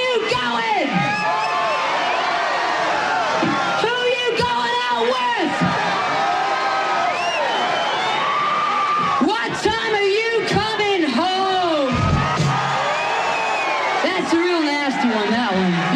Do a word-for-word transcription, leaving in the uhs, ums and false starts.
you going? Who you going out with? What time are you coming home? That's a real nasty one, that one.